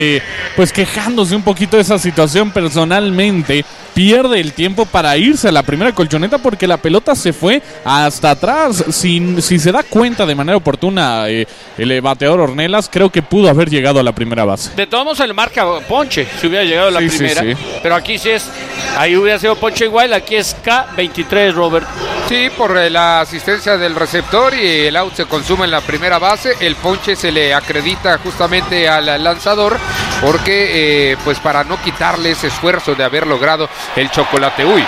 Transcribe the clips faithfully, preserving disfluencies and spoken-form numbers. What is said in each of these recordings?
Eh, pues quejándose un poquito de esa situación personalmente, pierde el tiempo para irse a la primera colchoneta porque la pelota se fue hasta atrás. Si, si se da cuenta de manera oportuna eh, el bateador Ornelas, creo que pudo haber llegado a la primera base. De todos modos se le marca ponche si hubiera llegado a la sí, primera, sí, sí. Pero aquí sí es, ahí hubiera sido ponche igual, aquí es K veintitrés, Robert. Sí, por la asistencia del receptor y el out se consume en la primera base. El ponche se le acredita justamente al lanzador porque, eh, pues para no quitarle ese esfuerzo de haber logrado el chocolate. Uy.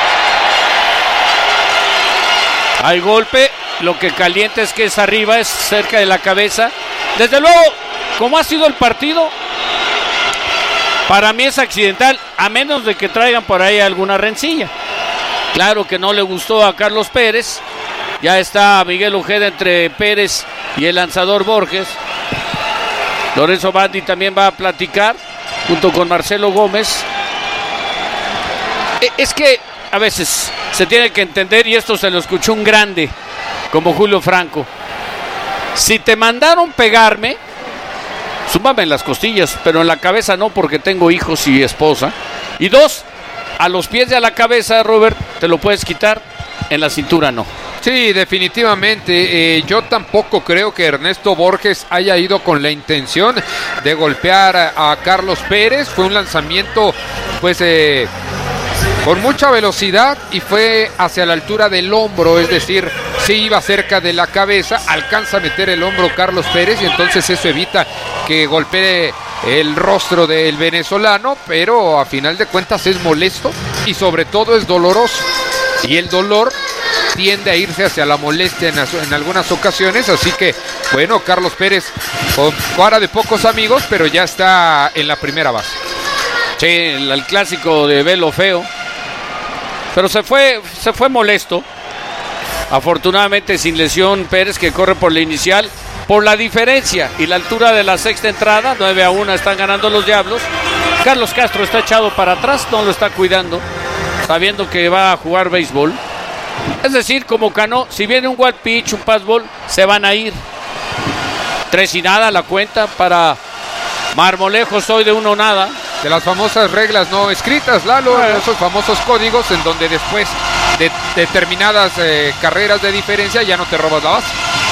Hay golpe, lo que calienta es que es arriba, es cerca de la cabeza. Desde luego, como ha sido el partido, para mí es accidental, a menos de que traigan por ahí alguna rencilla. Claro que no le gustó a Carlos Pérez. Ya está Miguel Ojeda entre Pérez y el lanzador Borges. Lorenzo Bandi también va a platicar junto con Marcelo Gómez. Es que a veces se tiene que entender, y esto se lo escuchó un grande como Julio Franco: si te mandaron pegarme, súmame en las costillas, pero en la cabeza no, porque tengo hijos y esposa. Y dos, a los pies y a la cabeza, Robert, te lo puedes quitar, en la cintura no. Sí, definitivamente. Eh, yo tampoco creo que Ernesto Borges haya ido con la intención de golpear a, a Carlos Pérez. Fue un lanzamiento, pues, eh, con mucha velocidad y fue hacia la altura del hombro, es decir, sí iba cerca de la cabeza, alcanza a meter el hombro Carlos Pérez y entonces eso evita que golpee el rostro del venezolano, pero a final de cuentas es molesto y sobre todo es doloroso. Y el dolor tiende a irse hacia la molestia en, en algunas ocasiones, así que, bueno, Carlos Pérez con cara de pocos amigos, pero ya está en la primera base. Sí, el, el clásico de velo feo. Pero se fue, se fue molesto. Afortunadamente sin lesión Pérez, que corre por la inicial. Por la diferencia y la altura de la sexta entrada, nueve a uno están ganando los Diablos. Carlos Castro está echado para atrás, no lo está cuidando, sabiendo que va a jugar béisbol. Es decir, como Cano, si viene un wild pitch, un pass ball, se van a ir. Tres y nada la cuenta para Marmolejos, hoy de uno nada. De las famosas reglas no escritas, Lalo, bueno, esos famosos códigos en donde después de determinadas eh, carreras de diferencia ya no te robas la base.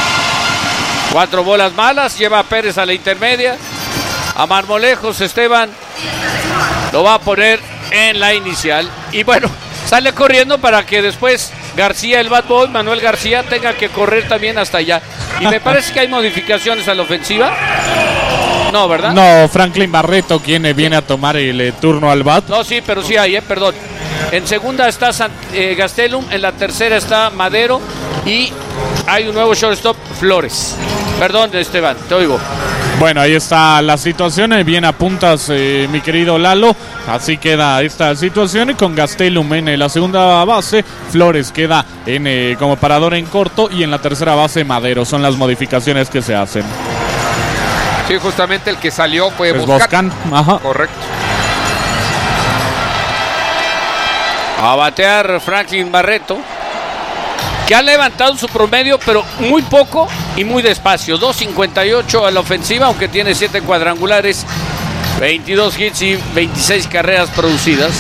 Cuatro bolas malas, lleva a Pérez a la intermedia. A Marmolejos, Esteban lo va a poner en la inicial. Y bueno, sale corriendo para que después García, el bad boy, Manuel García, tenga que correr también hasta allá. Y me parece que hay modificaciones a la ofensiva. No, ¿verdad? No, Franklin Barreto, quien viene a tomar el eh, turno al bat. No, sí, pero sí hay, eh, perdón. En segunda está San, eh, Gastelum, en la tercera está Madero y hay un nuevo shortstop, Flores. Perdón, Esteban, te oigo. Bueno, ahí está la situación, eh, bien apuntas, eh, mi querido Lalo. Así queda esta situación y con Gastelum en eh, la segunda base, Flores queda en eh, como parador en corto y en la tercera base Madero. Son las modificaciones que se hacen. Sí, justamente el que salió fue pues Boscan. Boscan. Ajá. Correcto. A batear Franklin Barreto, que ha levantado su promedio, pero muy poco y muy despacio. dos cincuenta y ocho a la ofensiva, aunque tiene siete cuadrangulares, veintidós hits y veintiséis carreras producidas.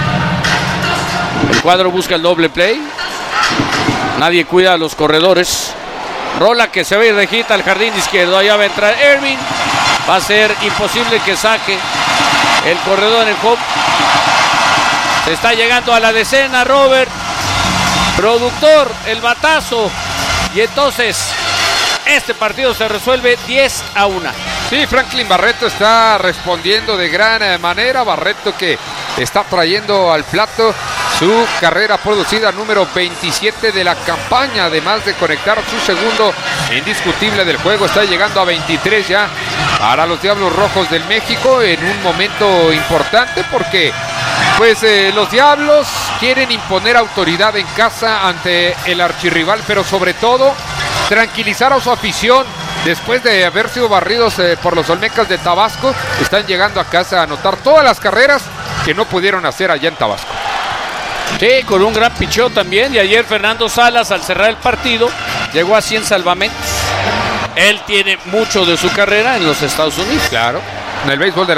El cuadro busca el doble play. Nadie cuida a los corredores. Rola que se va a ir de hit al jardín izquierdo. Allá va a entrar Ervin. Va a ser imposible que saque el corredor en home. Se está llegando a la decena, Robert. Productor, el batazo. Y entonces este partido se resuelve diez a uno. Sí, Franklin Barreto está respondiendo de gran manera. Barreto que está trayendo al plato su carrera producida número veintisiete de la campaña, además de conectar su segundo indiscutible del juego. Está llegando a veintitrés ya para los Diablos Rojos del México en un momento importante porque pues eh, los Diablos quieren imponer autoridad en casa ante el archirrival, pero sobre todo tranquilizar a su afición. Después de haber sido barridos eh, por los Olmecas de Tabasco, están llegando a casa a anotar todas las carreras que no pudieron hacer allá en Tabasco. Sí, con un gran picheo también. Y ayer Fernando Salas, al cerrar el partido, llegó a cien salvamentos. Él tiene mucho de su carrera en los Estados Unidos. Claro. en el béisbol de